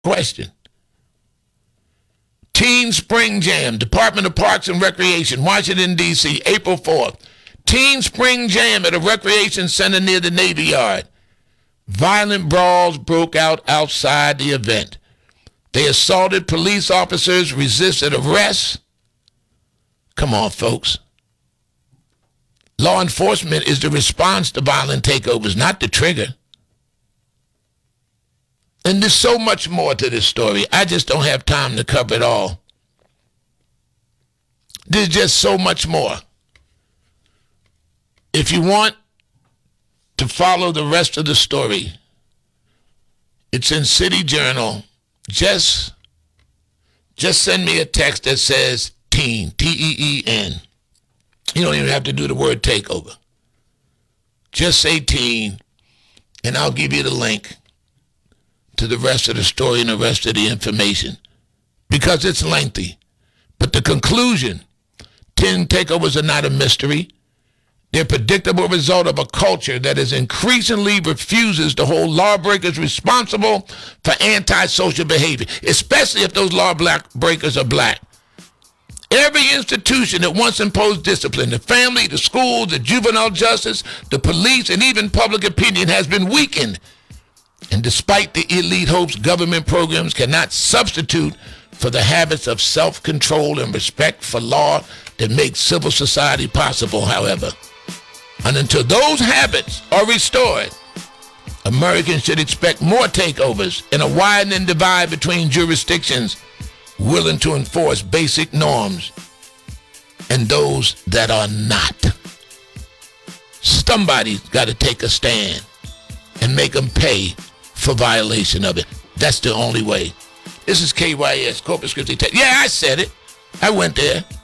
Question. Teen Spring Jam, Department of Parks and Recreation, Washington, D.C., April 4th. Teen Spring Jam at a recreation center near the Navy Yard. Violent brawls broke out outside the event. They assaulted police officers, resisted arrest. Come on, folks. Law enforcement is the response to violent takeovers, not the trigger. And there's so much more to this story. I just don't have time to cover it all. There's just so much more. If you want to follow the rest of the story, it's in City Journal. Just send me a text that says teen, T-E-E-N. You don't even have to do the word takeover. Just say teen, and I'll give you the link to the rest of the story and the rest of the information, because it's lengthy. But the conclusion, teen takeovers are not a mystery. They're a predictable result of a culture that is increasingly refuses to hold lawbreakers responsible for antisocial behavior, especially if those lawbreakers are black. Every institution that once imposed discipline, the family, the school, the juvenile justice, the police, and even public opinion has been weakened. And despite the elite hopes, government programs cannot substitute for the habits of self-control and respect for law that make civil society possible, however. And until those habits are restored, Americans should expect more takeovers and a widening divide between jurisdictions willing to enforce basic norms and those that are not. Somebody's got to take a stand and make them pay for violation of it. That's the only way. This is KYS, Corpus Christi. Yeah, I said it. I went there.